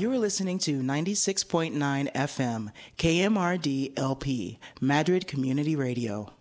You are listening to 96.9 FM, KMRD LP, Madrid Community Radio.